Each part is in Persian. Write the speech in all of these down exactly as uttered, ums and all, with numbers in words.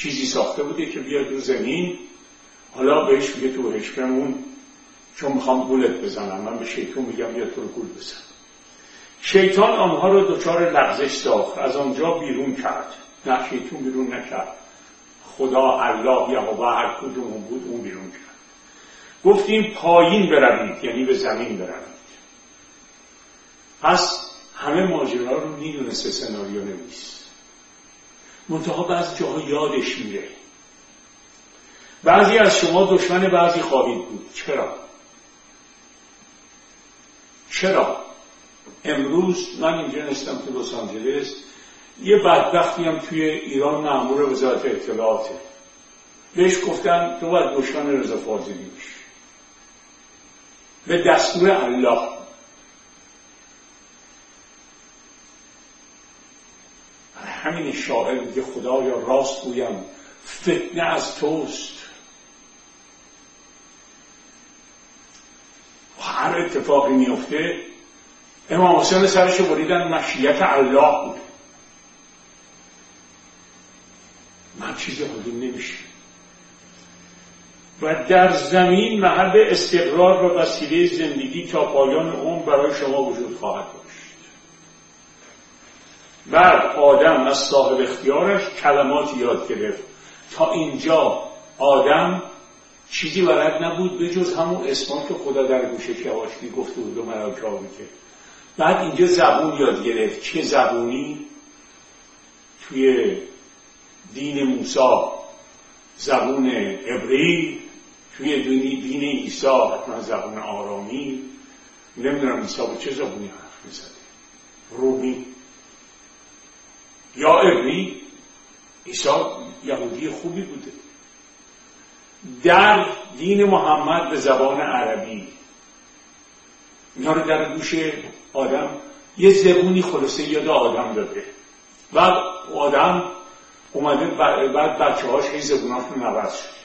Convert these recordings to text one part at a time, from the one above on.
چیزی ساخته بوده که بیاد رو زمین، حالا بهش میگه تو حشممون چون میخوام گولت بزنم، من به شیطان میگم بیا تو رو گول بزن. شیطان آنها رو دچار لغزش ساخت، از آنجا بیرون کرد. نه شیطان بیرون نکرد، خدا، الله، یهوه هر کدوم بود اون بیرون کرد. گفتیم پایین بروید، یعنی به زمین بروید. پس همه ماجرا رو میدونسته سناریو نویس، منتها بعضی جاها یادش میره. بعضی از شما دشمن بعضی خواهید بود. چرا؟ چرا؟ امروز من اینجا نشستم تو لس آنجلس، یه بدبختی هم توی ایران مأمور وزارت اطلاعاته، بهش گفتن تو باید دشمن رضا فاضلی بشی به دستور الله. همین شاعر میگه خدایا راست گویم فتنه از توست. هر اتفاقی میفته امام حسین سرشو بریدن، مشیت الله بود. من چیزی حالی نمیشه. و در زمین محل استقرار و وسیله زندگی تا پایان عمر برای شما وجود خواهد داشت. بعد آدم از صاحب اختیارش کلمات یاد گرفت. تا اینجا آدم چیزی بلد نبود به جز همون اسمان که خدا در گوشش یواشکی گفته بود و ملائکه ها میگه. بعد اینجا زبون یاد گرفت. چه زبونی؟ توی دین موسی زبون عبری، توی دین عیسی حتما زبون آرامی. نمیدونم عیسی با چه زبونی حرف میزده، رومی یا عبری. عیسی یهودی خوبی بوده. در دین محمد به زبان عربی. اینا رو در گوش آدم یه زبونی خلاصه یاد آدم داده و آدم اومده بعد بچه هاش هی زبوناشون عوض شد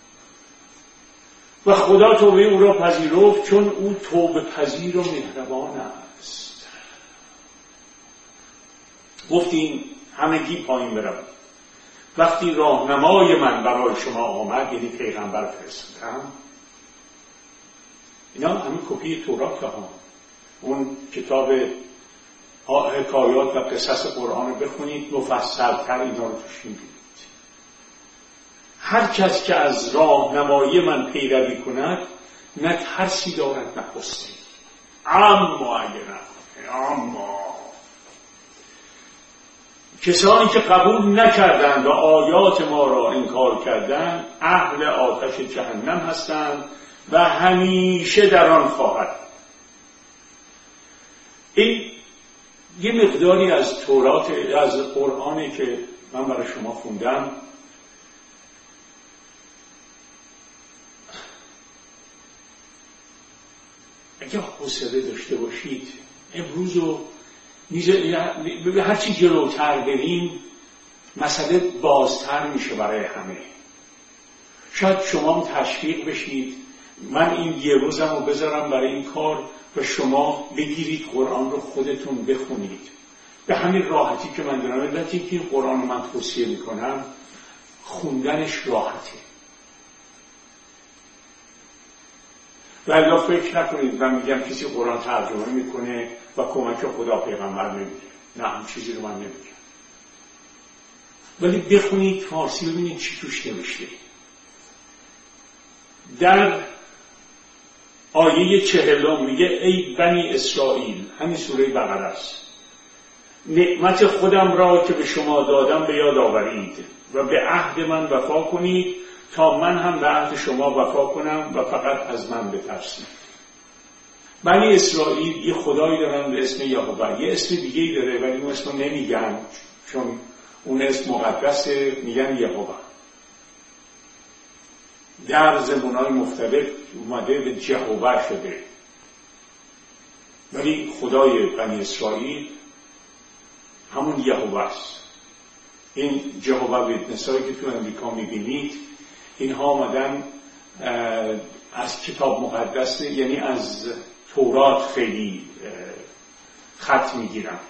و خدا توبه او را پذیرفت چون او توبه پذیر و مهربان است. گفتیم همگی پایین بروید. وقتی راهنمای من برای شما آمد، یعنی پیغمبر فرستادم، اینا همین کپی تورات ها، اون کتاب حکایات و قصص قرآن رو بخونید، مفصل‌تر اینا رو توش می‌بینید. هر کس که از راهنمایی من پیروی کند نه ترسی دارد نه غصه‌ای. اما اگه نکنه، اما کسانی که قبول نکردند و آیات ما را انکار کردند اهل آتش جهنم هستند و همیشه در آن خواهد. این یه مقداری از تورات، از قرآنی که من برای شما خوندم. اگه حوصله داشته باشید امروز رو هرچی جلوتر بریم مسئله بازتر میشه برای همه. شاید شما هم تشویق بشید من این یه روزم رو بذارم برای این کار و شما بگیرید قرآن رو خودتون بخونید به همین راحتی که من دارم. البته که این قرآن رو من توصیه میکنم، خوندنش راحته. ولی فکر نکنید من میگم کسی قرآن ترجمه میکنه و کمک خدا پیغمبر نمیده. نه، هم چیزی رو من نمیگم. ولی بخونید فارسی ببینید چی توش نوشته. در آیه چهلم میگه ای بنی اسرائیل، همین سوره بقره است، نعمت خودم را که به شما دادم به یاد آورید و به عهد من وفا کنید تا من هم به عهد شما وفا کنم و فقط از من بترسید. بنی اسرائیل یه خدایی دارن به اسم یهوه، یه اسم دیگه‌ای داره ولی اون اسم نمیگن چون اون اسم مقدسه، میگن یهوه. در زبان‌های مختلف اومده به جهوه شده، ولی خدای بنی اسرائیل همون یهوه است. این جهوه ویتنس‌هایی که تو امریکا میبینید اینها آمدن از کتاب مقدس، یعنی از تورات خیلی خط میگیرن.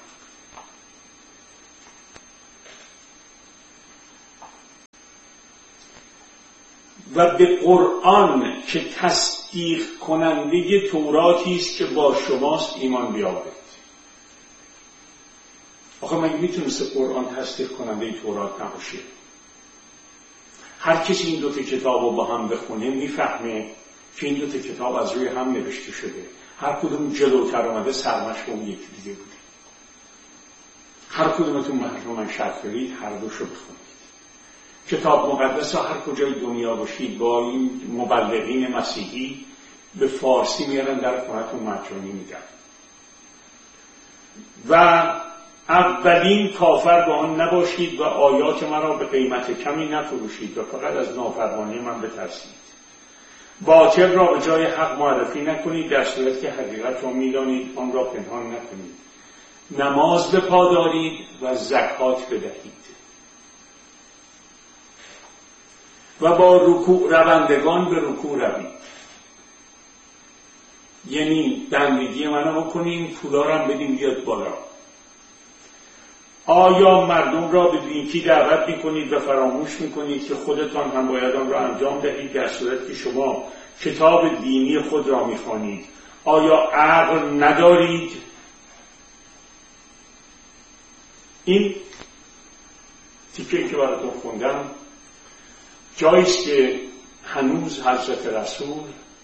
و به قرآن که تصدیق کننده توراتی است که با شماست ایمان بیاورید. آخه من میتونست قرآن تصدیق کننده تورات نباشه؟ هر کسی این دو تا کتاب رو با هم بخونه میفهمه که این دو تا کتاب از روی هم نوشته شده. هر کدوم جلوتر اومده سرمش به اون یکی دیگه بوده. هر کدومتون محرم شرط دارید هر دوشو بخونید. کتاب مقدس ها هر کجای دنیا باشید با این مبلغین مسیحی به فارسی میارن در خونتون مجانی میدن و اولین کافر با آن نباشید و آیات مرا به قیمت کمی نفروشید و فقط از نافرمانی من بترسید. باطل را به جای حق معرفی نکنید در صورتی که حقیقت را میدانید آن را پنهان نکنید. نماز بپادارید و زکات بدهید و با رکوع روندگان به رکوع روید. یعنی بندگی منو بکنین، پولا رو هم بدین بیاد بالا. آیا مردم را به نیکی دعوت میکنید و فراموش میکنید که خودتان هم باید آن را انجام دهید در صورتی که شما کتاب دینی خود را میخوانید؟ آیا عقل ندارید؟ این تیکه که براتون خوندم جاییست که هنوز حضرت رسول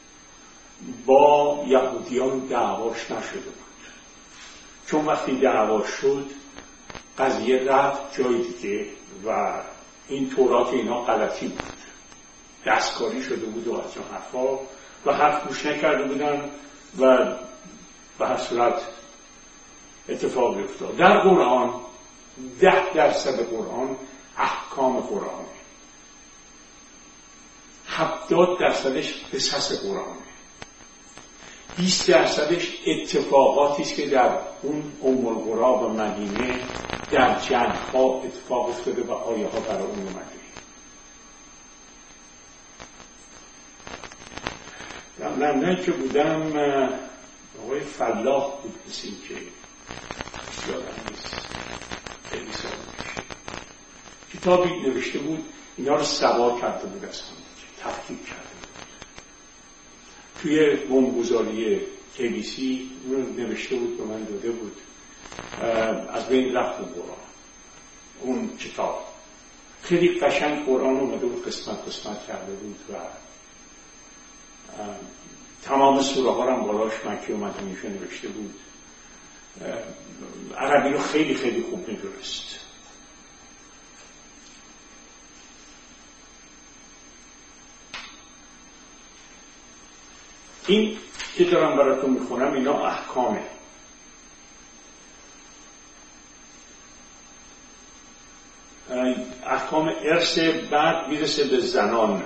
با یهودیان دعواش نشده بود، چون وقتی دعواش شد قضیه رفت جای دیگه و این تورات اینا غلطی بود، دستکاری شده بود و از اون حرفا و حرف گوش نکرده بودن و به هر صورت اتفاق افتاد. در قرآن ده درصد قرآن احکام قرآنه، هفتاد درصدش قصص قرآنه، بیست درصدش اتفاقاتی است که در اون ام القری و مدینه در جنگ ها اتفاق افتاده و آیه ها برای اون اومده. در لندن که بودم آقای فلاح بود مثل این که یادم نیست خیلی سال میشه کتابی نوشته بود، اینا رو سوار کرده بود از هم تفکیک کرده بود توی بمبگذاری کی بی سی نوشته بود به من داده بود، از بین رفت اون قرآن. اون کتاب خیلی قشنگ قرآن اومده بود قسمت قسمت کرده بود و تمام سوره ها رو هم بالاش مکی و مدنیشو نوشته بود. عربی رو خیلی خیلی خوب میدونست. این که دارم براتون میخونم اینا احکامه. احکام ارث، بعد میرسه به زنان.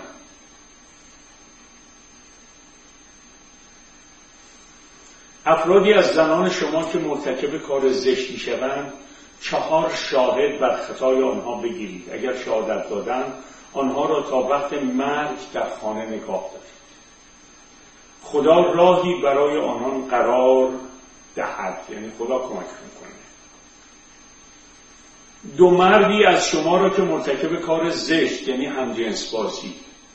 افرادی از زنان شما که مرتکب کار زشتی شوند چهار شاهد بر خطای آنها بگیرید. اگر شهادت دادن آنها را تا وقت مرگ در خانه نگاه دارید. خدا راهی برای آنان قرار دهد، یعنی خدا کمک میکنه. دو مردی از شما را که مرتکب کار زشت یعنی همجنس بازی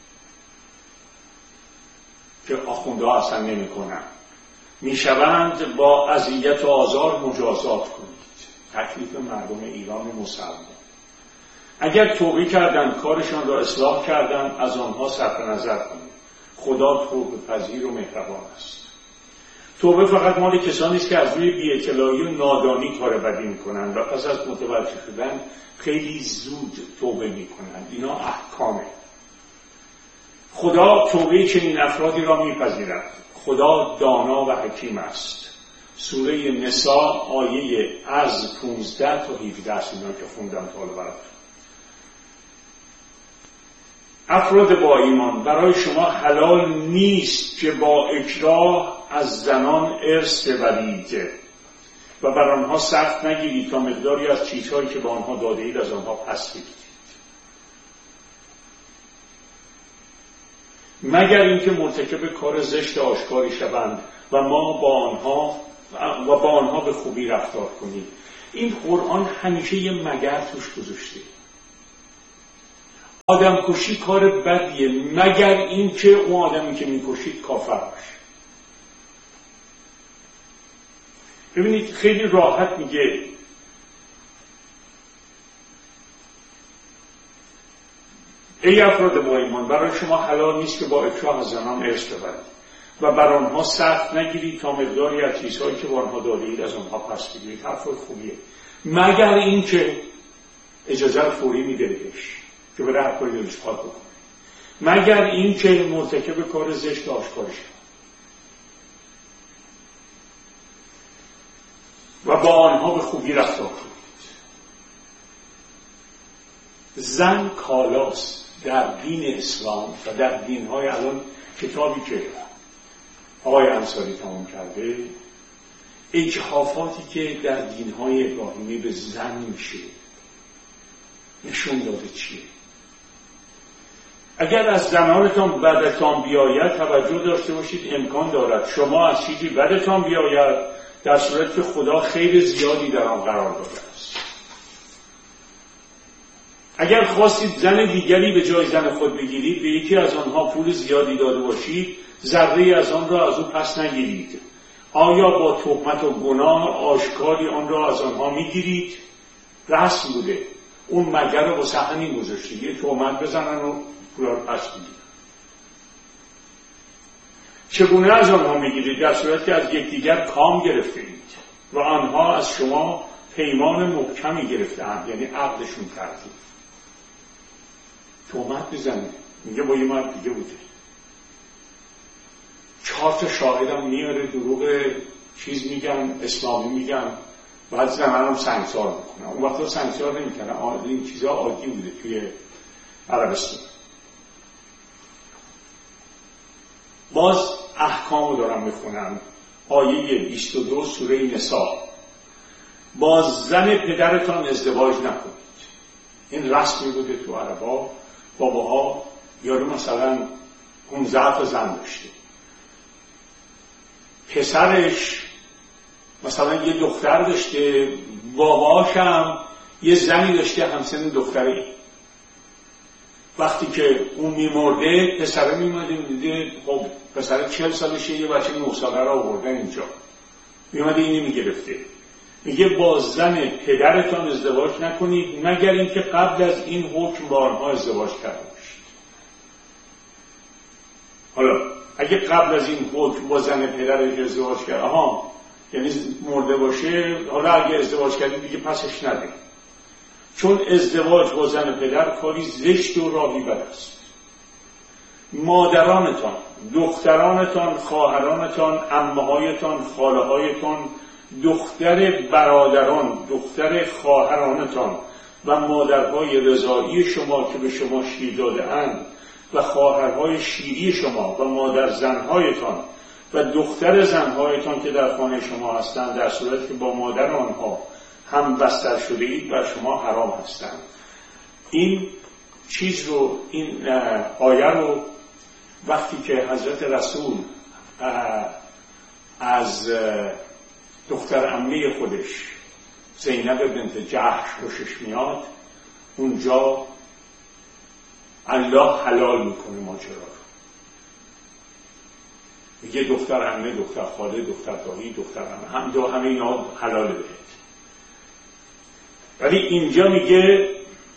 که آخونده ها اصلا نمی کنن میشوند با اذیت و آزار مجازات کنید. تکلیف مردم ایران مسلمان. اگر توبه کردند کارشان را اصلاح کردند از آنها صرف نظر کنید. خدا توبه پذیر و مهربان است. توبه فقط مال کسانی است که از روی بی‌اطلاعی و نادانی کار بدی میکنند و پس از متوجه شدن خیلی زود توبه میکنند. اینا احکامه. خدا توبه چنین افرادی را میپذیرد. خدا دانا و حکیم است. سوره نساء آیه از پونزده تا هفده اینا که خوندم تا حالا براتون. افراد با ایمان، برای شما حلال نیست که با اکراه از زنان ارث ببرید و بر آنها سخت نگیرید تا مقداری از چیزهایی که به آنها داده اید از آنها پس بگیرید، مگر اینکه مرتکب کار زشت آشکاری شوند و ما با آنها و با آنها به خوبی رفتار کنید. این قرآن همیشه یه مگر توش گذاشته. آدم کشی کار بدیه مگر این که اون آدمی که میکشید کافر باشه. ببینید خیلی راحت میگه ای افراد با ایمان، برای شما حلال نیست که با اکراه از زنان ارث ببرید و بر آنها سخت نگیرید تا مقداری از چیزهایی که به آنها دادید از آنها پس بگیرید. حرف خوبیه. مگر این که اجازه فوری میده بهش که بره هر کاری دلش خواهد بکنه، مگر این که مرتکب کار زشت آشکار شد و با آنها به خوبی رفتار کنید. زن کالاست در دین اسلام و در دین‌های الان. کتابی که آقای انصاری تمام کرده، اجحافاتی که در دین‌های ابراهیمی به زن میشه نشون داده چیه. اگر از زنانتان بدتان بیاید توجه داشته باشید، امکان دارد شما از چیزی بدتان بیاید در صورت که خدا خیر زیادی در آن قرار داده است. اگر خواستید زن دیگری به جای زن خود بگیرید، به یکی از آنها پول زیادی داده باشید، ذره از آن را از او پس نگیرید. آیا با تهمت و گناه آشکاری آن را از آنها میگیرید؟ رسم بوده، اون مگر رو با همین گذاشتید، یه تهمت بزنن و پول را پس بگیرن. چگونه از آنها میگیرید؟ در صورت که از یکدیگر کام گرفته اید و آنها از شما پیمان محکمی گرفتند، یعنی عقدشون کردید. تهمت بزنه، میگه با یه مرد دیگه بوده، چهار تا شاهدم میاره، دروغ چیز میگن، اسلامی میگن، بعد زنان هم سنگسار میکنن. اون وقتا سنگسار نمیکنن، این چیزها عادی بوده توی عربستان. باز احکامو دارم میخونم. آیه بیست و دو سوره نساء، با زن پدرتان ازدواج نکنید. این رسمی بوده تو عربا. باباها یارو مثلا پونزده تا زن داشته، پسرش مثلا یه دختر داشته، باباش هم یه زنی داشته همسن دختری. وقتی که اون میمرده پسره میمده میده، خب پسره چهل سالشه، یه بچه نه ساله را آوردن اینجا، میمده اینی میگرفته. میگه با زن پدرتان ازدواج نکنید مگر اینکه قبل از این حکم با آنها ازدواج کرده باشید. حالا اگه قبل از این حکم با زن پدرش ازدواج کرد، آها یعنی مرده باشه، حالا اگه ازدواج کردید دیگه پسش نده، چون ازدواج با زن پدر کاری زشت و راهی بد است. مادرانتان، دخترانتان، خواهرانتان، عمه‌هایتان، خاله‌هایتان، دختر برادران، دختر خواهرانتان و مادرهای رضاعی شما که به شما شیر داده اند و خواهرهای شیری شما و مادر زنهایتان و دختر زنهایتان که در خانه شما هستند، در صورتی که با مادر آنها هم بستر شده اید بر شما حرام هستند. این چیز رو، این آیه رو وقتی که حضرت رسول از دختر عمه خودش زینب بنت جحش خوشش میاد، اونجا الله حلال میکنه ماجرا رو. میگه دختر عمه، دختر خاله، دختر دایی، دختر عمه، هم دو همه اینا حلاله بهت. ولی اینجا میگه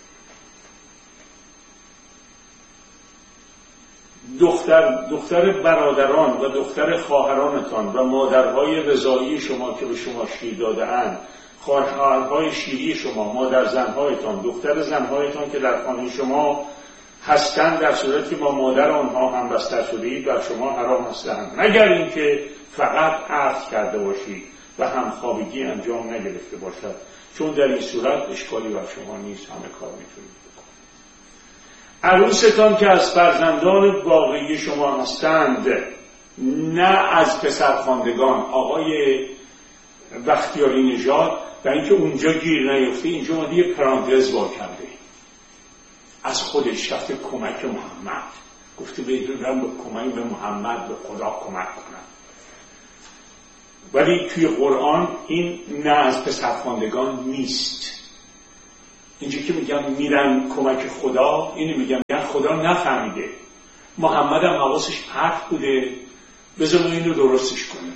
دختر دختر برادران و دختر خواهرانتان و مادرهای رضاعی شما که به شما شیر داده اند، خواهرهای شیری شما، مادر زنهایتان، دختر زنهایتان که در خانه شما هستند، در صورتی که با مادر آنها هم بستر شده اید بر شما حرام هستند، مگر اینکه فقط عقد کرده باشید و همخوابگی انجام نگرفته باشد، چون در این صورت اشکالی بر شما نیست، همه کار میتونید بکنید. عروستان که از فرزندان واقعی شما هستند، نه از پسرخواندگان. آقای بختیاری نژاد و اینکه اونجا گیر نیفته، اینجا اومده یه پرانتز وا کرده، از خودش رفته کمک محمد، گفته بهتون به کمک به محمد، به خدا کمک کنم. ولی توی قرآن این نه از پسرخواندگان نیست. اینجا که میگم میرن کمک خدا، اینو میگم میگن خدا نفهمیده، محمد هم حواسش پرت بوده، بذار ما اینو درستش کنیم.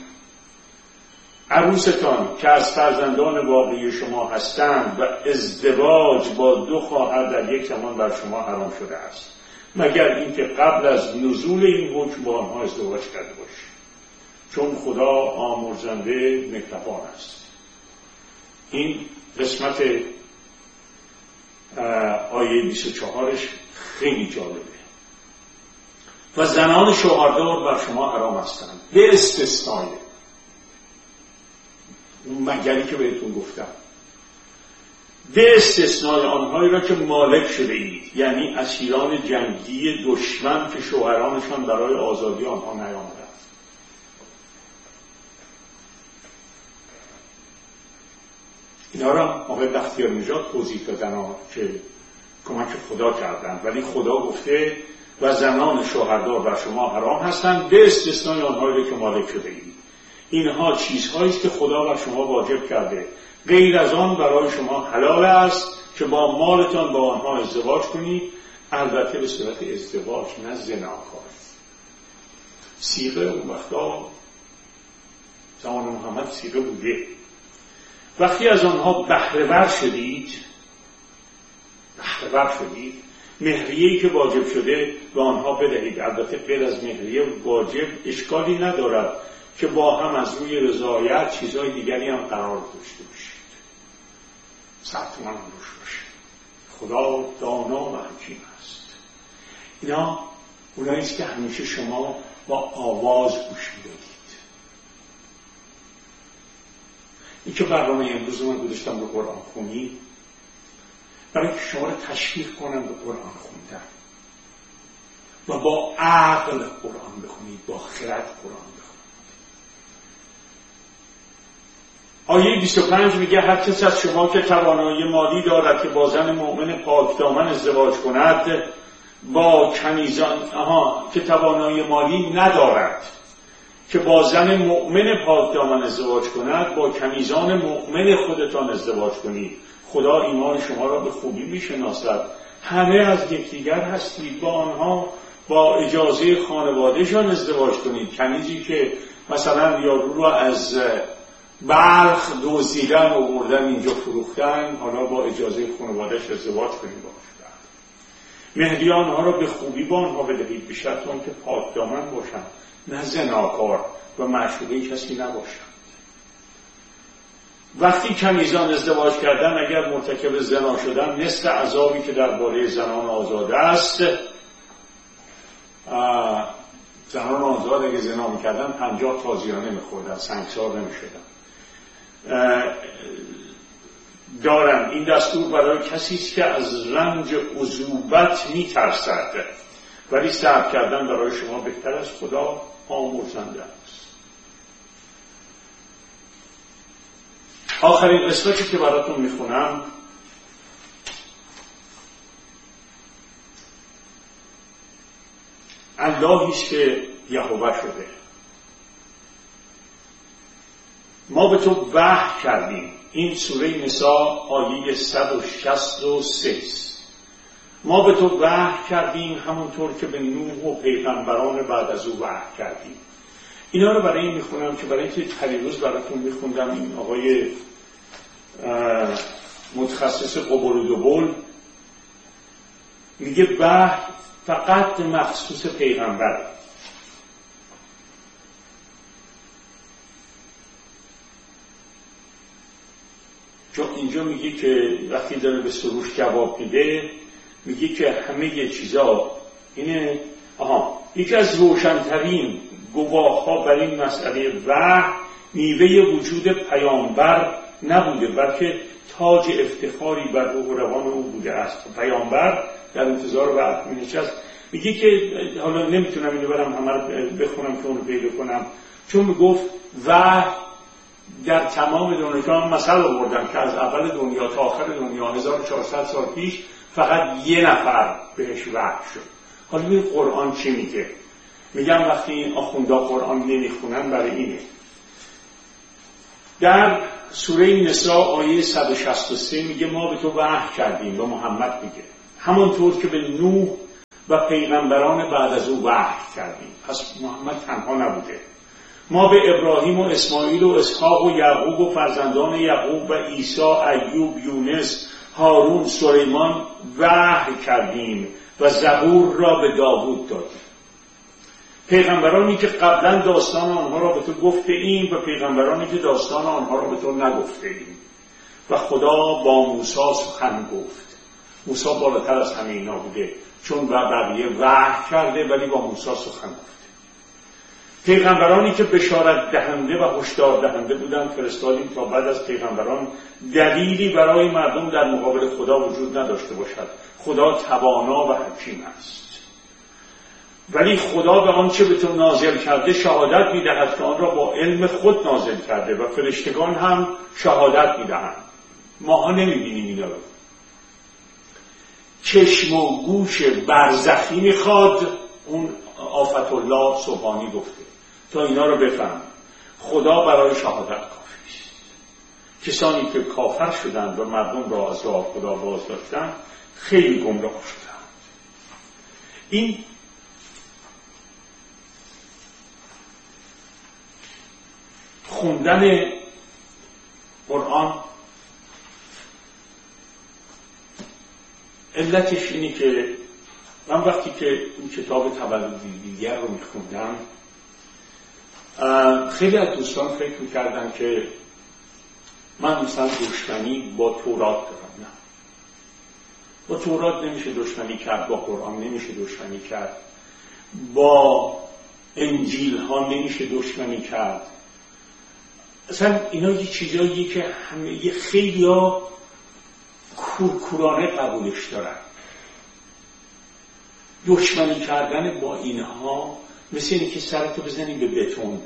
عروستان که از فرزندان واقعی شما هستند و ازدواج با دو خواهر در یک زمان بر شما حرام شده است، مگر اینکه قبل از نزول این حکم با آنها ازدواج کرده باشید، چون خدا آمرزنده مهربان است. این قسمت آیه بیست و چهارش خیلی جالبه. و زنان شوهردار بر شما حرام هستند به استثنای اون مگری که بهتون گفتم، به استثنای آنهایی را که مالک شده اید، یعنی اسیران جنگی دشمن که شوهرانشان برای آزادی آنها نیامدند. اینا را آقای بختیار نژاد توضیح دادن که کمک خدا کردن، ولی خدا گفته و زنان شوهردار بر شما حرام هستند به استثنای آنهایی که مالک شده اید. اینها چیزهایی است که خدا بر شما واجب کرده، غیر از آن برای شما حلال است که با مالتان با آنها ازدواج کنید، البته به صورت ازدواج نه زناکار. صیغه اون وقتا زمان محمد صیغه بوده. وقتی از آنها بهره ور شدید بهره ور شدید مهریه‌ای که واجب شده به آنها بدهید. البته غیر از مهریه واجب اشکالی ندارد که با هم از روی رضایت چیزهای دیگری هم قرار داشته باشید. سخت من روش باشید. خدا دانا و حکیم است. اینا اوناییست که همیشه شما با آواز گوش میدادید. این که برنامه امروز من گذاشتم به قرآن خونی برای که شما رو تشویق کنم به قرآن خوندن و با عقل قرآن بخونید، با خرد قرآن بخونید. آیه بیست و پنج میگه هر کس از شما که توانایی مالی دارد که با زن مؤمن پاکدامن ازدواج کند با کنیزان آها که توانایی مالی ندارد که با زن مؤمن پاکدامن ازدواج کند با کنیزان مؤمن خودتان ازدواج کنید. خدا ایمان شما را به خوبی میشناسد. همه از یکدیگر هستید، با آنها با اجازه خانوادهشان ازدواج کنید. کنیزی که مثلا یارو رو از بلخ دزدیدن و بردن اینجا فروختن، حالا با اجازه خانوادهش ازدواج کنید باش. مهریه آنها را به خوبی با آنها بدهید، به شرط آنکه پاکدامن باشند، نه زناکار و معشوقه کسی نباشند. وقتی کنیزان ازدواج کردن اگر مرتکب زنا شدن مثل عذابی که درباره زنان آزاد است، زنان آزاد اگه زنا میکردن پنجاه تازیانه میخوردن، سنگسار نمیشدن. دارن این دستور برای کسی است که از رنج عذوبت میترسد، ولی صبر کردن برای شما بهتر از خدا آمرزنده است. آخرین قسمتی که براتون میخونم اللهی است که یهوه شده. ما به تو وحی کردیم. این سوره نساء آیه صد و شصت و سه. ما به تو وحی کردیم همونطور که به نوح و پیغمبران بعد از او وحی کردیم. اینا رو برای این میخونم که برای اینکه پریروز براتون میخوندم این آقای متخصص قبول و دبول میگه وحی فقط مخصوص پیغمبر. چون اینجا میگه که وقتی داره به سروش جواب میده میگه که همه چیزا اینه. آها یکی از روشنترین گواه ها بر این مسئله وحی میوه وجود پیامبر نبوده، بلکه تاج افتخاری بر روح و روان او بوده است. پیامبر در انتظار وحی مینشست. میگه که حالا نمیتونم اینو برم همه رو بخونم که اونو پیدا کنم، چون میگفت وحی در تمام دنیا مثل آوردن که از اول دنیا تا آخر دنیا هزار و چهارصد سال پیش فقط یه نفر بهش وحی شد. حالا ببین قرآن چی میگه. میگم وقتی این آخوندا قرآن نمیخونن برای اینه. در سوره نساء آیه صد و شصت و سه میگه ما به تو وحی کردیم، به محمد میگه، همانطور که به نوح و پیغمبران بعد از او وحی کردیم. پس محمد تنها نبوده. ما به ابراهیم و اسماعیل و اسحاق و یعقوب و فرزندان یعقوب و عیسی، ایوب، یونس، هارون، سلیمان وحی کردیم و زبور را به داوود دادیم. پیغمبرانی که قبلا داستان آنها را به تو گفته ایم و پیغمبرانی که داستان آنها را به تو نگفته ایم. و خدا با موسی سخن گفت. موسی بالاتر از همه اینا بوده، چون بر بقیه وحی کرده ولی با موسی سخن گفته. پیغمبرانی که بشارت دهنده و هشدار دهنده بودند فرستادیم تا بعد از پیغمبران دلیلی برای مردم در مقابل خدا وجود نداشته باشد. خدا توانا و حکیم است. ولی خدا به آنچه به تو نازل کرده شهادت می‌دهد که آن را با علم خود نازل کرده و فرشتگان هم شهادت می‌دهند. ماها نمی‌بینیم اینا رو. چشم و گوش برزخی می‌خواد، اون آفت الله سبحانی گفته، تا اینا رو بفهم. خدا برای شهادت کافی است. کسانی که کافر شدند و مردم را از راه خدا باز داشتند خیلی گمراه شدند. این خوندن قرآن علتش اینی که من وقتی که این کتاب تولد دیگر رو میخوندم خیلی از دوستان فکر میکردن که من مثلا دشمنی با تورات دارم. نه، با تورات نمیشه دشمنی کرد، با قرآن نمیشه دشمنی کرد، با انجیل ها نمیشه دشمنی کرد. اصلا اینا یه چیزاییه که همه یه خیلی ها کورکورانه قبولش دارن. دشمنی کردن با اینها مثل اینه که سرتو بزنی به بتون.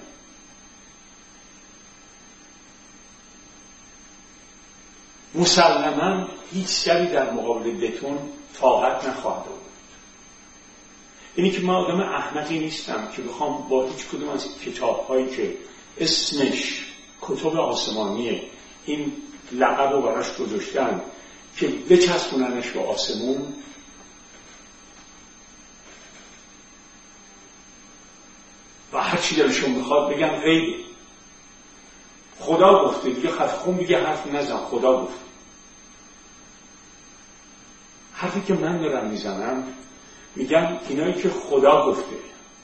مسلماً هیچ سری در مقابل بتون طاقت نخواهد آورد. اینی که من آدم احمقی نیستم که بخوام با هیچ کدوم از کتاب‌هایی که اسمش کتب آسمانیه این لقب رو براش گذاشتن که بچسبوننش به آسمون، و هر چی دلشون میخواد بگن غیبه. خدا گفته دیگه، حرف خون میگه حرف نزن، خدا گفته. حرفی که من دارم میزنم میگم اینایی که خدا گفته،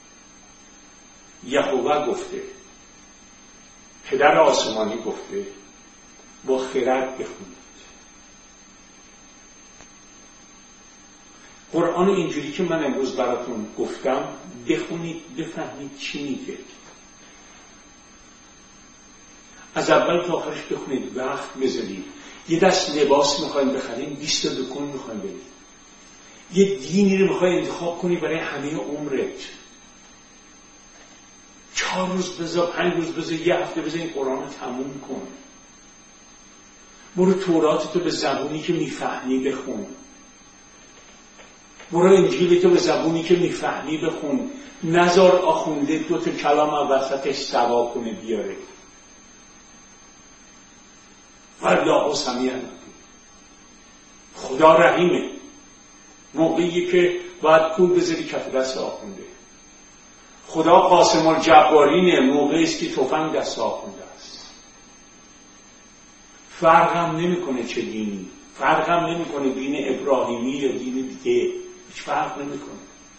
یهوه گفته، پدر آسمانی گفته، با خرد بخونید. قرآن اینجوری که من امروز براتون گفتم بخونید، بفهمید چی میگه. از اول تا آخرش بخونید، وقت بذارید. یه دست لباس میخواین بخرید، بیست تا دکون میخواین برید. یه دینی رو میخواین انتخاب کنید برای همه عمرت. چهار روز بذار، پنج روز بذار، یه هفته بذار این قرآن رو تموم کن. برو توراتتو به زبونی که میفهمی بخون. برو انجیلتو به زبونی که میفهمی بخون. نزار آخونده دو تا کلام وسطش سوا کنه بیاره. والله سمیع علیم. خدا رحیمه. موقعی که باید پول بذاری کف دست آخونده. خدا قاسم الجبارینه، موقعی است که تفنگ دست آخونده است. فرقم نمیکنه چه دینی، فرقم نمیکنه دین ابراهیمی یا دین دیگه، هیچ فرق نمیکنه.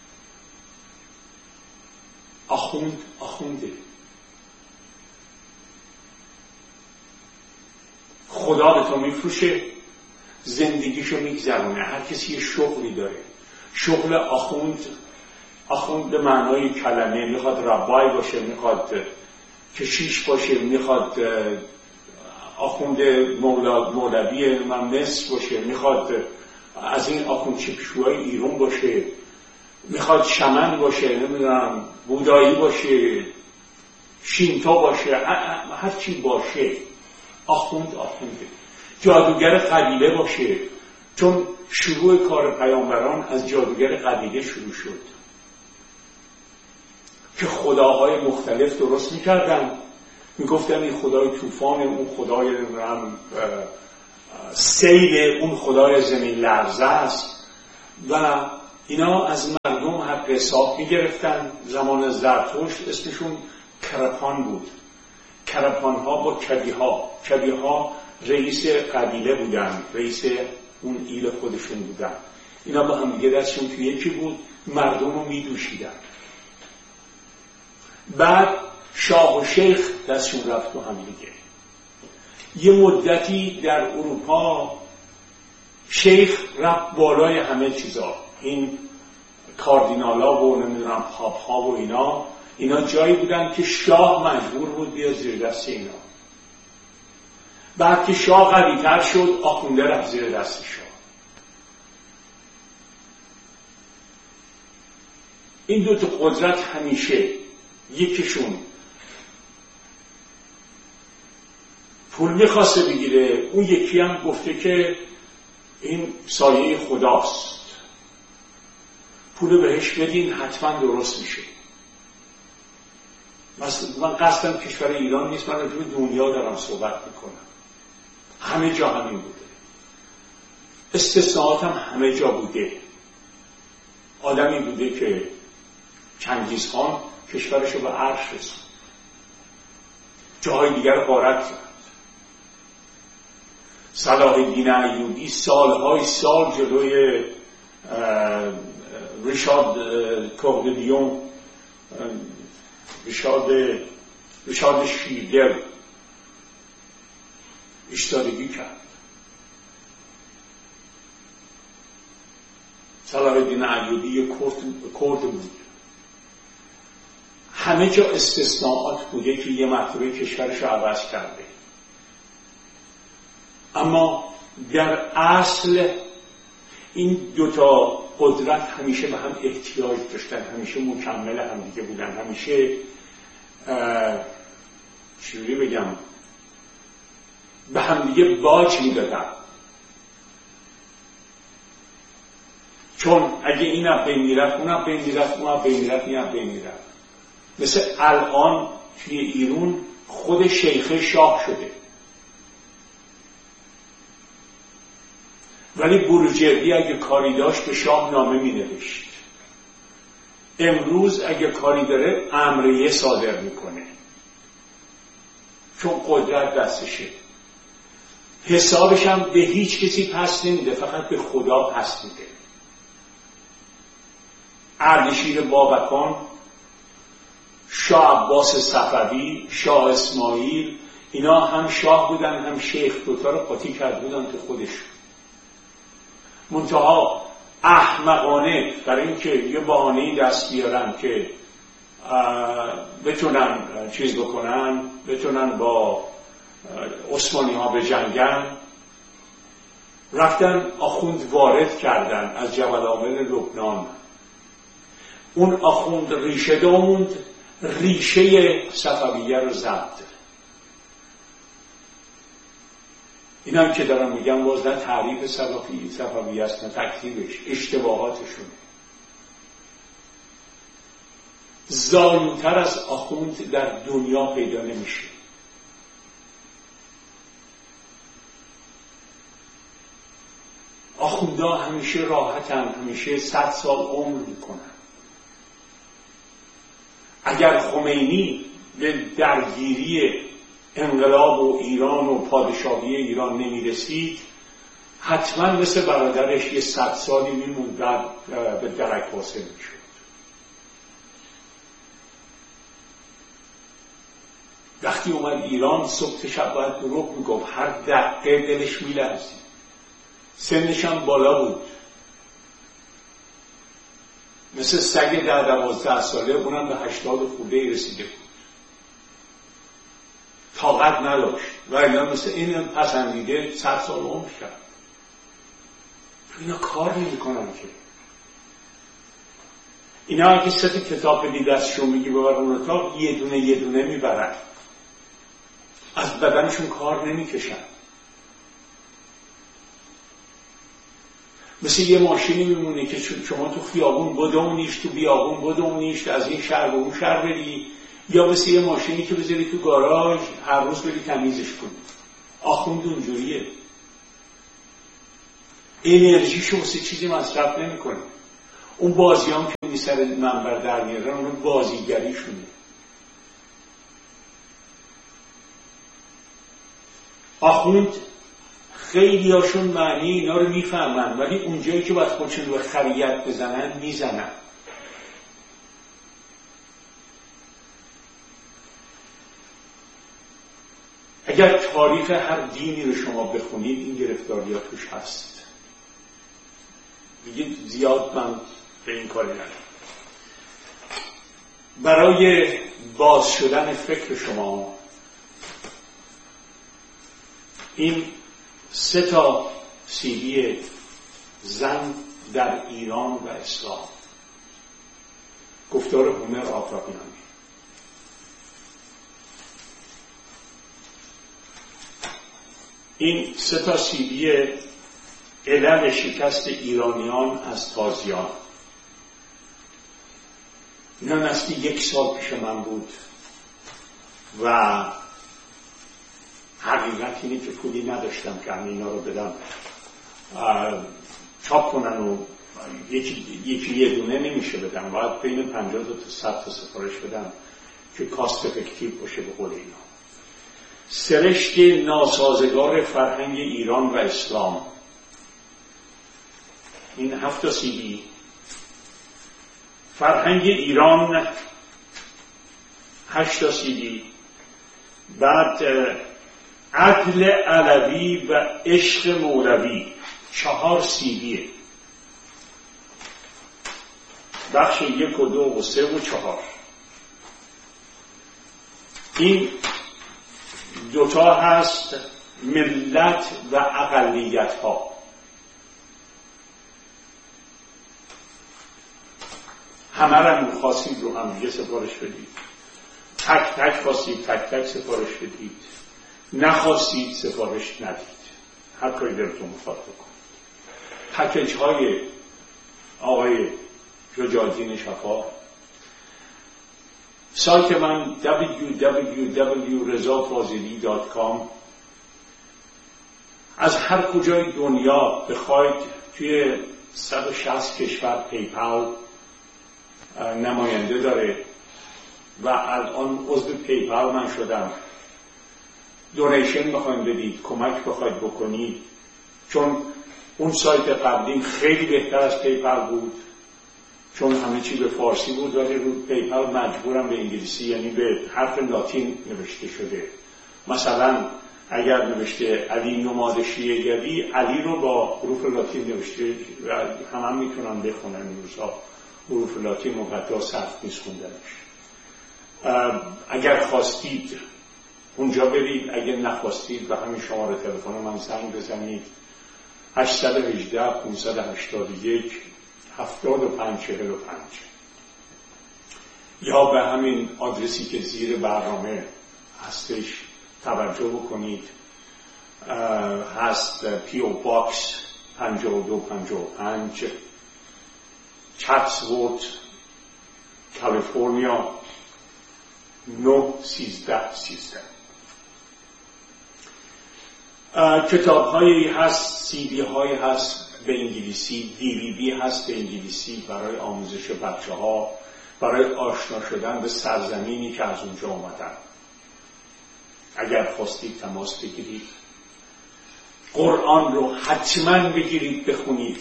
آخوند آخونده. خدا به تو میفروشه، زندگیشو میگذرونه. هر کسی یه شغلی داره. شغل آخوند، آخوند به معنای کلمه، میخواد ربای باشه، میخواد کشیش باشه، میخواد آخوند مولا، مولوی مصر باشه، میخواد از این آخوند چکشوهای ایران باشه، میخواد شمن باشه، نمیدونم بودایی باشه، شینتو باشه، هر چی باشه آخوند آخونده. جادوگر قبیله باشه، چون شروع کار پیامبران از جادوگر قبیله شروع شد که خداهای مختلف درست میکردن میگفتن این خدای طوفان، اون خدای سیل، اون خدای زمین لرزه است و اینا از مردم حق حساب میگرفتن. زمان زرتشت اسمشون کرپان بود. کرپان ها با کبی ها، کبی ها رئیس قبیله بودن، رئیس اون ایل خودشون بودن. اینا با هم دیگه دستشون توی یکی بود، مردم رو میدوشیدن. بعد شاه و شیخ دستشون رفت تو هم دیگه. یه مدتی در اروپا شیخ رفت بالای همه چیزا، این کاردینالا و نمیدونم پاپ ها و اینا اینا جایی بودن که شاه مجبور بود بیاد زیر دست اینا. بعد که شاه قوی تر شد، آخونده رفت زیر دست شاه. این دو تا قدرت همیشه یکیشون پول میخواسته بگیره، اون یکی هم گفته که این سایه خداست، پول بهش بدین حتما درست میشه. من قصدم کشور ایران نیست، من راجع به دنیا دارم صحبت میکنم. همه جا همین بوده، استثناءات هم همه جا بوده. آدمی بوده که چنگیز خان کشورش رو به عرش رسوند، جاهای دیگر غارت کرد. صلاح الدین ایوبی سالهای سال جلوی ریشارد کوردلیون، ریشارد ریشارد شیرگر ایستادگی کرد. صلاح الدین ایوبی یک کرد بود. همه جا استثناءات بوده که یه مرتبه کشورش رو عوض کرده، اما در اصل این دوتا قدرت همیشه به هم احتیاج داشتن، همیشه مکمل هم دیگه بودن، همیشه چجوری بگم به هم دیگه باج میدادن. چون اگه این هم بین میرفت، اون هم بین میرفت، اون هم بین میرفت، این هم بین میرفت. مثل الان توی ایران خود شیخه شاه شده، ولی بروجردی اگه کاری داشت به شاه نامه می نوشت. امروز اگه کاری داره امریه صادر میکنه، چون قدرت دستشه. حسابش هم به هیچ کسی پس نمیده، فقط به خدا پس میده. اردشیر بابکان، شاه عباس صفوی، شاه اسماعیل، اینا هم شاه بودن هم شیخ، دوتا رو قاطی کرد بودن تو خودشون. منتها احمقانه برای اینکه یه بهانه‌ای دست بیارن که بتونن چیز بکنن، بتونن با عثمانی ها بجنگن، رفتن آخوند وارد کردن از جبل عامل لبنان. اون آخوند ریشه داموند، ریشه صفویه رو زد. اینا هم که دارم میگم باز نه تعریف صفویه است نه تکتیبش، اشتباهاتشون. ظالم‌تر از آخوند در دنیا پیدا نمیشه. آخوندا همیشه راحتن، همیشه صد سال عمر میکنن. اگر خمینی به درگیری انقلاب و ایران و پادشاهی ایران نمیرسید، حتما مثل برادرش یه صد سالی میموند بعد به درک حاصل میشد. وقتی اومد ایران صبح شب باید دروغ میگفت، هر دقیقه دلش میلرزید. سنش هم بالا بود، مثل سگ ده دوازده ساله، اونم به هشتاد خورده رسیده بود. طاقت نداشت و اینا مثل این پسندیده صد سال عمر کرد. اینا کار نمی کنن که. اینا اگه ست کتاب بدی دستشون میگی ببر اون اتاق، یه دونه یه دونه میبرن، از بدنشون کار نمیکشن. مثل یه ماشینی میمونه که شما تو خیابون بدونیش، تو بیابون بدونیش، از این شهر به اون شهر بری، یا مثل یه ماشینی که بذاری تو گاراژ هر روز بری تمیزش کنی. آخوند اونجوریه، انرژیشو واسه چیزی مصرف نمیکنه. اون بازیام که اونی سر منبر در میارن اون بازیگریشونه. آخوند خیلی هاشون معنی اینا رو میفهمن، ولی اونجایی که باید خودشون رو خریت بزنن میزنن. اگر تاریخ هر دینی رو شما بخونید این گرفتاری ها توش هست. دیگه زیاد من به این کاری ندارم. برای باز شدن فکر شما این سه تا سیدی زن در ایران و اسلام، گفتار هومر آفاقیانی، این سه تا سیدی علل شکست ایرانیان از تازیان، اینا نسلی یک سال پیش من بود و حقیقت اینه که پولی نداشتم که همین اینا رو بدم چاپ کنن و یکی, یکی یه دونه نمیشه بدم، باید بین پنجاه تا صد تا سفارش بدم که کاست افکتیو باشه به قول اینا. سرشت ناسازگار فرهنگ ایران و اسلام، این هفت سیدی. فرهنگ ایران هشت سیدی. بعد عدل علوی و عشق مولوی چهار سیدیه، بخش یک و دو و سه و چهار. این دوتا هست ملت و اقلیت ها. همه را خواستید رو هم دیگه سفارش بدید، تک تک خواستید تک تک سفارش بدید، نخواستید سفارش ندید، هر کاری دلتون میخواد بکنید. پکیج های آقای شجاع‌الدین شفا، سایت من دبلیو دبلیو دبلیو دات رضا فاضلی دات کام. از هر کجای دنیا بخواید توی صد و شصت کشور پیپال نماینده داره و الان عضو پیپال من شدم. دونیشن بخواید بدید، کمک بخواید بکنید، چون اون سایت قبلیم خیلی بهتر از پیپال بود، چون همه چی به فارسی بود ولی رو پیپال مجبورم به انگلیسی، یعنی به حرف لاتین نوشته شده. مثلا اگر نوشته علی نماد شیعه‌گری، علی رو با حروف لاتین نوشته و همه هم میتونن بخونن این روزها. حروف لاتین مقدار سخت نیست خوندنش. اگر خواستید اونجا برید، اگر نخواستید به همین شماره تلفن من زنگ بزنید هشت یک هشت پانصد و هشتاد و یک هفتاد و پنج چهل و پنج، یا به همین آدرسی که زیر برنامه هستش توجه بکنید. هست پی او باکس پنجاه و دو پنجاه و پنج، چاتسورت، کالیفرنیا نه سیزده سیزده. کتاب هایی هست، سی دی هایی هست به انگلیسی، دی وی دی هست به انگلیسی برای آموزش بچه ها، برای آشنا شدن به سرزمینی که از اونجا اومدن. اگر خواستید تماس بگیرید. قرآن رو حتما بگیرید بخونید،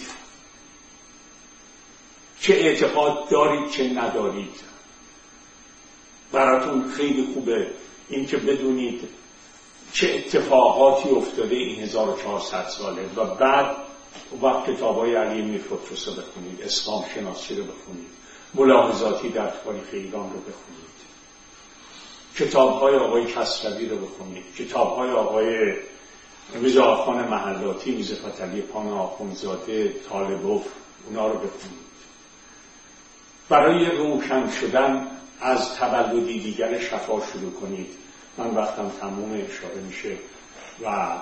چه اعتقاد دارید چه ندارید. براتون خیلی خوبه این که بدونید چه اتفاقاتی افتاده این هزار و چهارصد ساله و بعد وقت کتابای علی میرخسرو رو بخونید، اسلام شناسی رو بخونید، ملاحظاتی در تاریخ ایران رو بخونید، کتابهای آقای کسروی رو بخونید، کتابهای آقای رضاخان محلاتی، میرزا فتحعلی پان آخوندزاده، طالبوف، اونا رو بخونید. برای روشن شدن از تولدی دیگر شفا شروع کنید. من وقتم تموم اشاره میشه و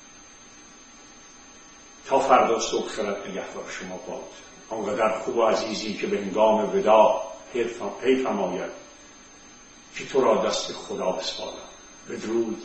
تا فردا صبح خیرت نگهدار شما باد. آنقدر خوب و عزیزی که به هنگام وداع حیفم آید که تو را دست خدا بسپارم. بدرود.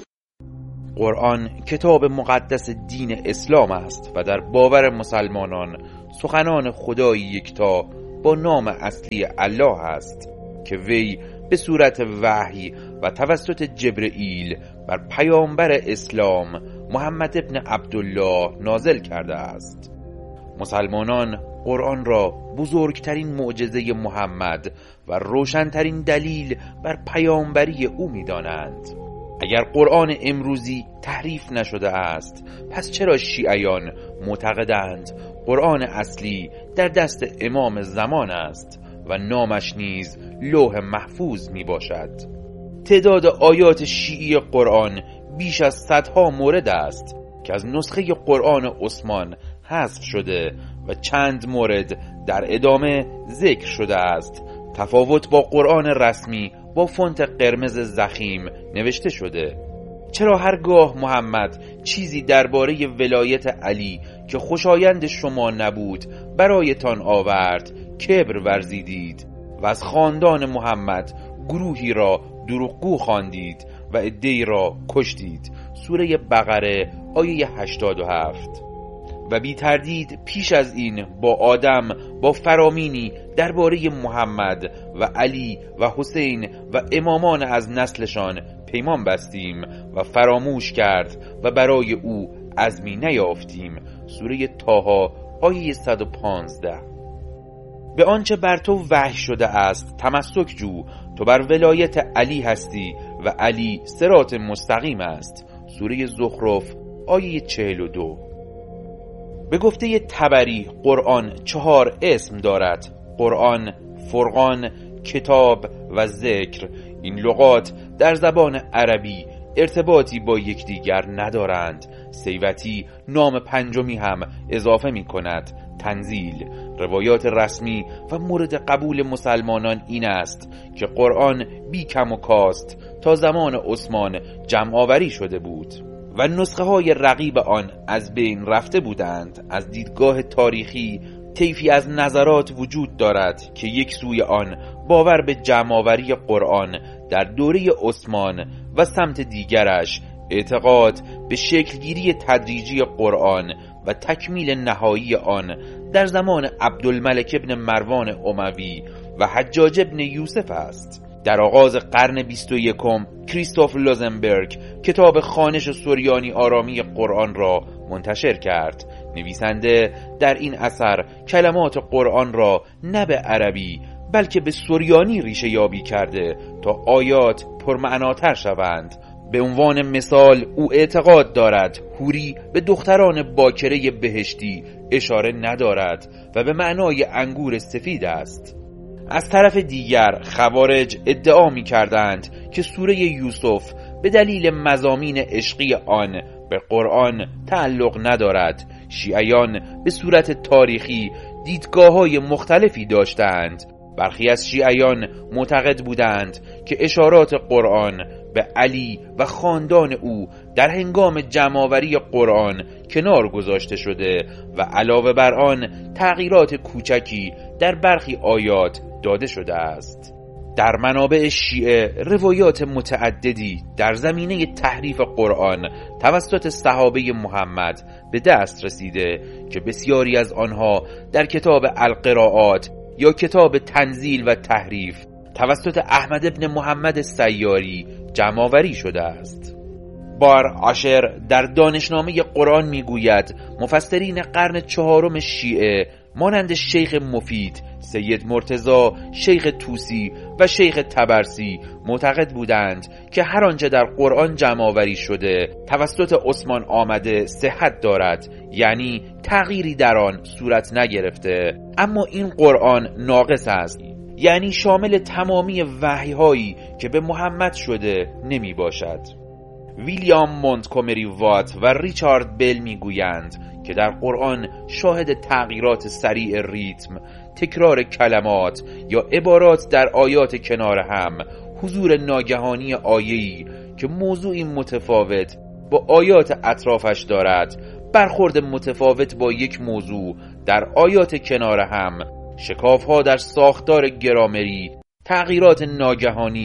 قرآن کتاب مقدس دین اسلام است و در باور مسلمانان سخنان خدای یکتا با نام اصلی الله است که وی به صورت وحی و توسط جبرئیل بر پیامبر اسلام محمد ابن عبدالله نازل کرده است. مسلمانان قرآن را بزرگترین معجزه محمد و روشنترین دلیل بر پیامبری او می‌دانند. اگر قرآن امروزی تحریف نشده است، پس چرا شیعیان معتقدند قرآن اصلی در دست امام زمان است و نامش نیز لوح محفوظ می باشد؟ تعداد آیات شیعی قرآن بیش از صدها مورد است که از نسخه قرآن عثمان حذف شده و چند مورد در ادامه ذکر شده است. تفاوت با قرآن رسمی با فونت قرمز ضخیم نوشته شده. چرا هرگاه محمد چیزی درباره ولایت علی که خوشایند شما نبود برایتان آورد کبر ورزیدید و از خاندان محمد گروهی را دروغگو خواندید و عده‌ای را کشتید؟ سوره بقره آیه هشتاد و هفت. و بی تردید پیش از این با آدم با فرامینی درباره محمد و علی و حسین و امامان از نسلشان پیمان بستیم و فراموش کرد و برای او عزمی نیافتیم. سوره طه آیه صد و پانزده. به آنچه بر تو وحی شده است تمسک جو، تو بر ولایت علی هستی و علی صراط مستقیم است. سوره زخرف آیه چهل و دو. به گفته طبری قرآن چهار اسم دارد: قرآن، فرقان، کتاب و ذکر. این لغات در زبان عربی ارتباطی با یکدیگر ندارند. سیوطی نام پنجمی هم اضافه می کند: تنزیل. روایات رسمی و مورد قبول مسلمانان این است که قرآن بی کم و کاست تا زمان عثمان جمع آوری شده بود و نسخه های رقیب آن از بین رفته بودند. از دیدگاه تاریخی طیفی از نظرات وجود دارد که یک سوی آن باور به جمع‌آوری قرآن در دوره عثمان و سمت دیگرش اعتقاد به شکلگیری تدریجی قرآن و تکمیل نهایی آن در زمان عبدالملک ابن مروان اموی و حجاج ابن یوسف است. در آغاز قرن بیست و یکم کریستوف لوزنبرگ کتاب خوانش سریانی آرامی قرآن را منتشر کرد. نویسنده در این اثر کلمات قرآن را نه به عربی بلکه به سریانی ریشه یابی کرده تا آیات پرمعناتر شوند. به عنوان مثال او اعتقاد دارد حوری به دختران باکره بهشتی اشاره ندارد و به معنای انگور سفید است. از طرف دیگر خوارج ادعا می کردند که سوره یوسف به دلیل مضامین عشقی آن به قرآن تعلق ندارد. شیعیان به صورت تاریخی دیدگاه‌های مختلفی داشتند. برخی از شیعیان معتقد بودند که اشارات قرآن به علی و خاندان او در هنگام جمع‌آوری قرآن کنار گذاشته شده و علاوه بر آن تغییرات کوچکی در برخی آیات داده شده است. در منابع شیعه روایات متعددی در زمینه تحریف قرآن توسط صحابه محمد به دست رسیده که بسیاری از آنها در کتاب القراءات یا کتاب تنزیل و تحریف توسط احمد ابن محمد سیاری جمع‌آوری شده است. بار عاشر در دانشنامه قرآن میگوید مفسرین قرن چهارم شیعه مانند شیخ مفید، سید مرتضی، شیخ توسی و شیخ طبرسی معتقد بودند که هر آنچه در قرآن جمع‌آوری شده توسط عثمان آمده صحت دارد، یعنی تغییری در آن صورت نگرفته، اما این قرآن ناقص است، یعنی شامل تمامی وحی‌هایی که به محمد شده نمی باشد. ویلیام مونتگومری وات و ریچارد بل میگویند که در قرآن شاهد تغییرات سریع ریتم، تکرار کلمات یا عبارات در آیات کنار هم، حضور ناگهانی آیه‌ای که موضوعی متفاوت با آیات اطرافش دارد، برخورد متفاوت با یک موضوع در آیات کنار هم، شکاف‌ها در ساختار گرامری، تغییرات ناگهانی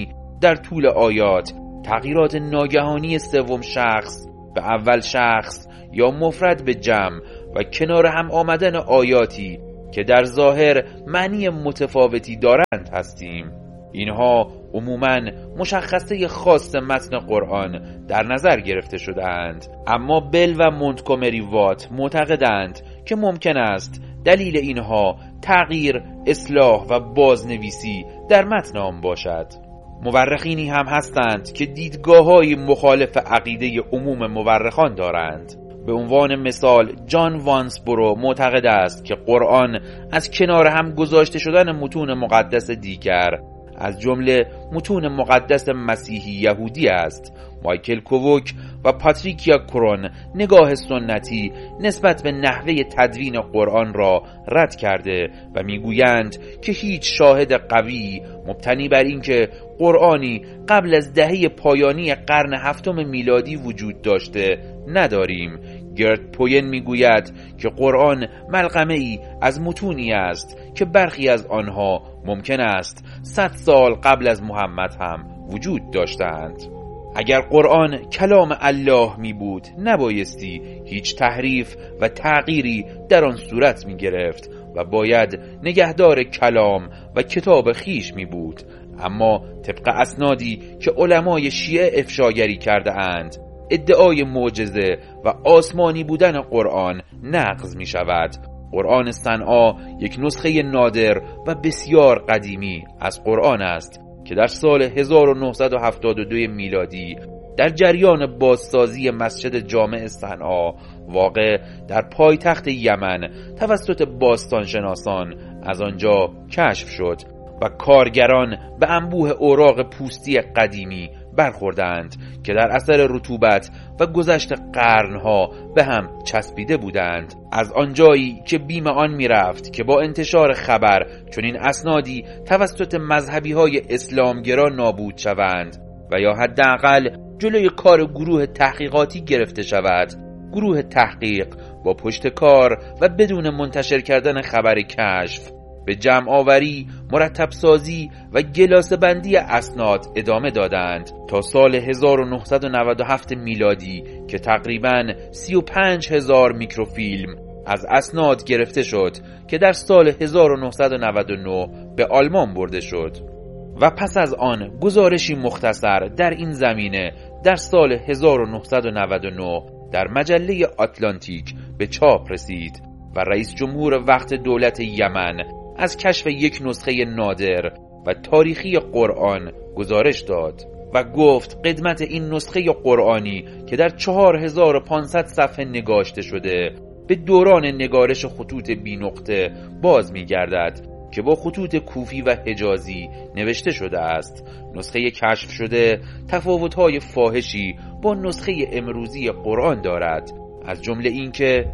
در طول آیات تغییرات ناگهانی سوم شخص به اول شخص یا مفرد به جمع و کنار هم آمدن آیاتی که در ظاهر معنی متفاوتی دارند هستیم. اینها عموماً مشخصه خاص متن قرآن در نظر گرفته شده‌اند، اما بل و مونتگومری وات معتقدند که ممکن است دلیل اینها تغییر، اصلاح و بازنویسی در متن آن باشد. مورخینی هم هستند که دیدگاه‌های مخالف عقیده عموم مورخان دارند. به عنوان مثال جان وانسبرو معتقد است که قرآن از کنار هم گذاشته شدن متون مقدس دیگر از جمله متون مقدس مسیحی یهودی است. مایکل کووک و پاتریکیا کرون نگاه سنتی نسبت به نحوه تدوین قرآن را رد کرده و میگویند که هیچ شاهد قوی مبتنی بر اینکه قرآنی قبل از دهه پایانی قرن هفتم میلادی وجود داشته نداریم. گرت پوین میگوید که قرآن ملغمه‌ای از متونی است که برخی از آنها ممکن است صد سال قبل از محمد هم وجود داشتند. اگر قرآن کلام الله می بود نبایستی هیچ تحریف و تغییری در آن صورت می گرفت و باید نگهدار کلام و کتاب خیش می بود. اما طبق اسنادی که علمای شیعه افشاگری کرده اند، ادعای معجزه و آسمانی بودن قرآن نقض می شود. قرآن صنعا یک نسخه نادر و بسیار قدیمی از قرآن است که در سال هزار و نهصد و هفتاد و دو میلادی در جریان بازسازی مسجد جامع صنعا واقع در پایتخت یمن توسط باستانشناسان از آنجا کشف شد و کارگران به انبوه اوراق پوستی قدیمی برخوردند که در اثر رطوبت و گذشت قرنها به هم چسبیده بودند. از آنجایی که بیم آن می رفت که با انتشار خبر چنین اسنادی توسط مذهبی های اسلامگرا نابود شوند و یا حداقل جلوی کار گروه تحقیقاتی گرفته شود، گروه تحقیق با پشت کار و بدون منتشر کردن خبر کشف به جمع آوری، مرتب سازی و گلاسه بندی اسناد ادامه دادند تا سال هزار و نهصد و نود و هفت میلادی که تقریباً سی و پنج هزار میکروفیلم از اسناد گرفته شد که در سال هزار و نهصد و نود و نه به آلمان برده شد و پس از آن گزارشی مختصر در این زمینه در سال هزار و نهصد و نود و نه در مجله آتلانتیک به چاپ رسید و رئیس جمهور وقت دولت یمن از کشف یک نسخه نادر و تاریخی قرآن گزارش داد و گفت قدمت این نسخه قرآنی که در چهار هزار و پانصد صفحه نگاشته شده به دوران نگارش خطوط بی نقطه باز می گردد که با خطوط کوفی و حجازی نوشته شده است. نسخه کشف شده تفاوت‌های فاحشی با نسخه امروزی قرآن دارد، از جمله این که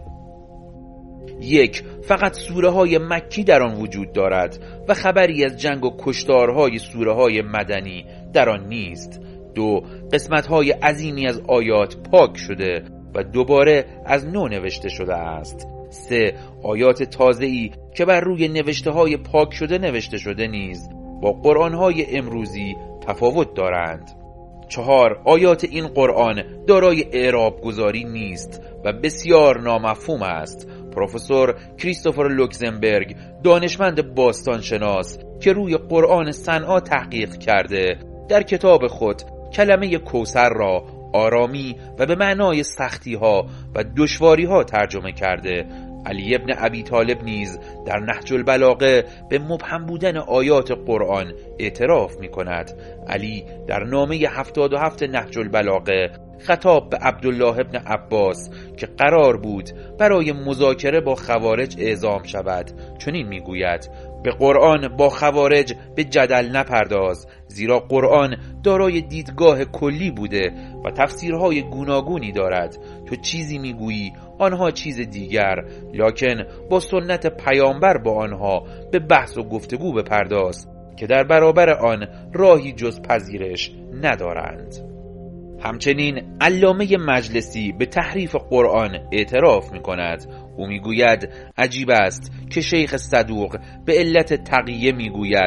یک، فقط سوره های مکی در آن وجود دارد و خبری از جنگ و کشتارهای سوره های مدنی در آن نیست. دو، قسمت های عظیمی از آیات پاک شده و دوباره از نو نوشته شده است. سه، آیات تازه‌ای که بر روی نوشته های پاک شده نوشته شده نیز با قرآن های امروزی تفاوت دارند. چهار، آیات این قرآن دارای اعراب گذاری نیست و بسیار نامفهوم است. پروفسور کریستوفر لوکزنبرگ، دانشمند باستانشناس که روی قرآن صنعا تحقیق کرده، در کتاب خود کلمه کوثر را آرامی و به معنای سختی ها و دشواری ها ترجمه کرده. علی ابن ابی طالب نیز در نهج البلاغه به مبهم بودن آیات قرآن اعتراف می کند. علی در نامه هفتاد و هفت نهج البلاغه خطاب به عبدالله ابن عباس که قرار بود برای مذاکره با خوارج اعزام شود چنین می گوید: به قرآن با خوارج به جدل نپرداز، زیرا قرآن دارای دیدگاه کلی بوده و تفسیرهای گوناگونی دارد. تو چیزی میگویی، آنها چیز دیگر، لکن با سنت پیامبر با آنها به بحث و گفتگو بپرداز که در برابر آن راهی جز پذیرش ندارند. همچنین علامه مجلسی به تحریف قرآن اعتراف می کند. او می گوید عجیب است که شیخ صدوق به علت تقیه می گوید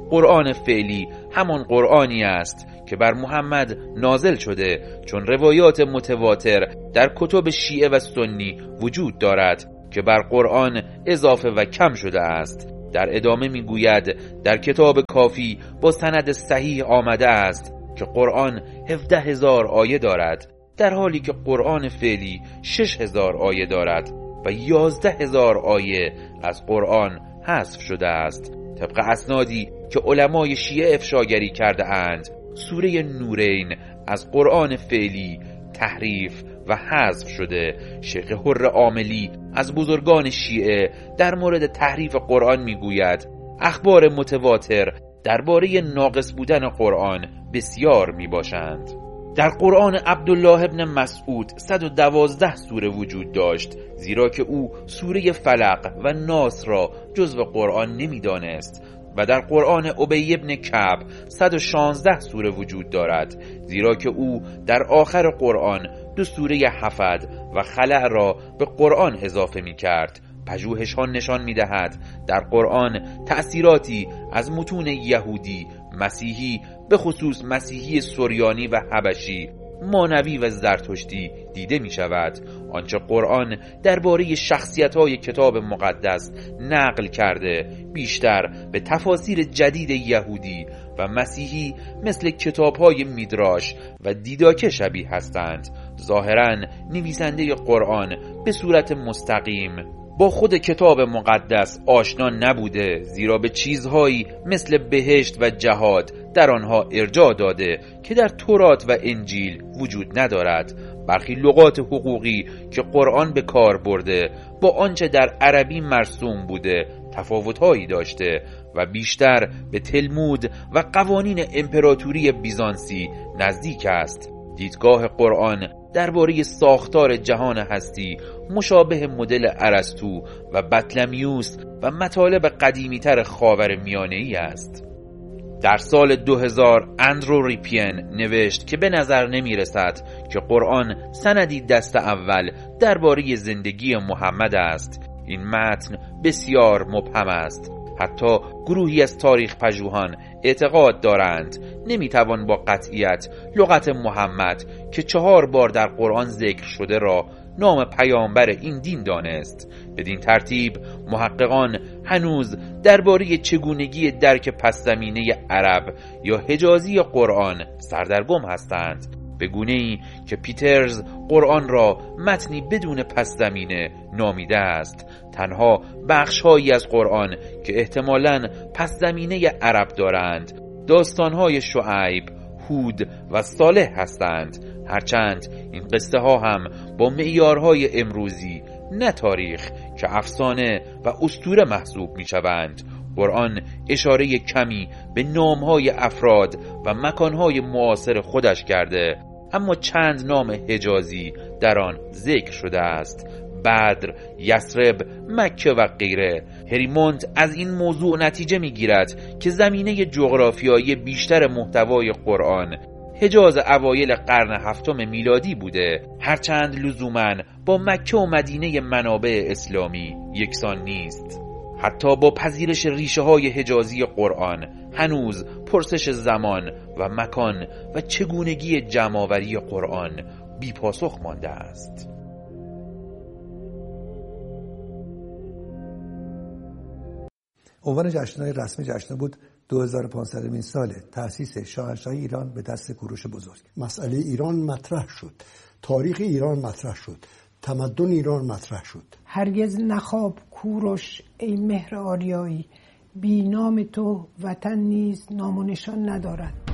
قرآن فعلی همان قرآنی است که بر محمد نازل شده، چون روایات متواتر در کتب شیعه و سنی وجود دارد که بر قرآن اضافه و کم شده است. در ادامه میگوید در کتاب کافی با سند صحیح آمده است که قرآن هفده هزار آیه دارد، در حالی که قرآن فعلی شش هزار آیه دارد و یازده هزار آیه از قرآن حذف شده است. طبق اسنادی که علمای شیعه افشاگری کرده اند، سوره نورین از قرآن فعلی تحریف و حذف شده. شیخ حر عاملی از بزرگان شیعه در مورد تحریف قرآن میگوید اخبار متواتر درباره ناقص بودن قرآن بسیار میباشند. در قرآن عبدالله ابن مسعود صد و دوازده سوره وجود داشت، زیرا که او سوره فلق و ناس را جزو قرآن نمیدانست. و در قرآن ابی ابن کعب صد و شانزده سوره وجود دارد، زیرا که او در آخر قرآن دو سوره حفد و خلع را به قرآن اضافه می کرد. پژوهش‌ها نشان می دهد در قرآن تأثیراتی از متون یهودی، مسیحی، به خصوص مسیحی سریانی و حبشی، مانوی و زرتشتی دیده می شود. آنچه قرآن درباره شخصیت‌های کتاب مقدس نقل کرده بیشتر به تفاسیر جدید یهودی و مسیحی مثل کتاب‌های میدراش و دیداکه شبیه هستند. ظاهراً نویسنده قرآن به صورت مستقیم با خود کتاب مقدس آشنا نبوده، زیرا به چیزهایی مثل بهشت و جهاد در آنها ارجاع داده که در تورات و انجیل وجود ندارد. برخی لغات حقوقی که قرآن به کار برده با آنچه در عربی مرسوم بوده تفاوت‌هایی داشته و بیشتر به تلمود و قوانین امپراتوری بیزانسی نزدیک است. دیدگاه قرآن درباره ساختار جهان هستی مشابه مدل ارسطو و بطلمیوس و مطالب قدیمی‌تر خاورمیانه‌ای است. در سال دو هزار اندرو ریپین نوشت که به نظر نمی رسد که قرآن سندی دست اول درباره زندگی محمد است. این متن بسیار مبهم است. حتی گروهی از تاریخ پژوهان اعتقاد دارند نمیتوان با قطعیت لغت محمد که چهار بار در قرآن ذکر شده را نام پیامبر این دین دانست. بدین ترتیب محققان هنوز درباره چگونگی درک پس زمینه عرب یا حجازی قرآن سردرگم هستند، به گونه‌ای که پیترز قرآن را متنی بدون پس زمینه نامیده است. تنها بخش‌هایی از قرآن که احتمالاً پس زمینه عرب دارند داستان‌های شعیب، هود و صالح هستند، هرچند این قصه ها هم با معیارهای امروزی نه تاریخ که افسانه و اسطوره محسوب می شوند. قرآن اشاره کمی به نامهای افراد و مکانهای معاصر خودش کرده، اما چند نام حجازی در آن ذکر شده است: بدر، یثرب، مکه و غیره. هریمونت از این موضوع نتیجه می گیرد که زمینه جغرافیایی بیشتر محتوای قرآن حجاز اوایل قرن هفتم میلادی بوده، هرچند لزوماً با مکه و مدینه منابع اسلامی یکسان نیست. حتی با پذیرش ریشه های حجازی قرآن هنوز پرسش زمان و مکان و چگونگی جمع‌آوری قرآن بی پاسخ مانده است. عنوان جشن‌های رسمی جشن بود دو هزار و پانصدمین سال تأسیس شاهنشاهی ایران به دست کوروش بزرگ. مسئله ایران مطرح شد، تاریخ ایران مطرح شد، تمدن ایران مطرح شد. هرگز نخواب کوروش ای مهر آریایی، بی نام تو وطن نیز نام و نشان ندارد.